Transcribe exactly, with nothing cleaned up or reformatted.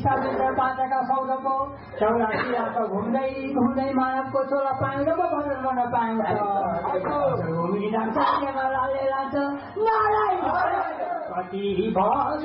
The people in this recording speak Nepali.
साबित्र पाँचका सौदको चौरासी रात घुम्दै घुम्दै मानवको चोला पाइन्छ बदल गर्न पाइन्छ भूमि जान्छ लाले लान्छ नारायण कति भज